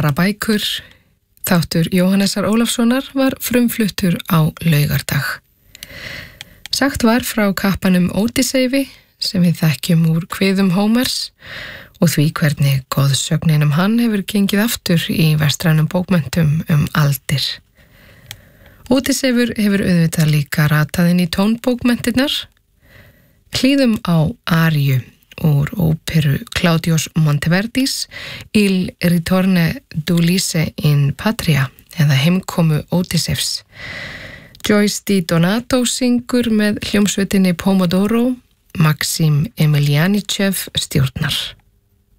bara bækur. Þáttur Jóhannesar Ólafssonar var frumfluttur á laugardag. Sagt var frá kappanum Ódyseifi sem við þekkjum úr kviðum Hómers og því hvernig goðsögnin hann hefur gengið aftur í vestrænum bókmenntum aldir. Ódyseifur hefur auðvitað líka ratað inn í tónbókmenntirnar. Hlýðum á aríu úr óperu Claudios Monteverdis Il ritorno d'Ulisse in patria eða heimkomu Ódyseifs. Joyce Di Donato syngur með hljómsveitinni Pomodoro, Maxim Emelianichev stjórnar.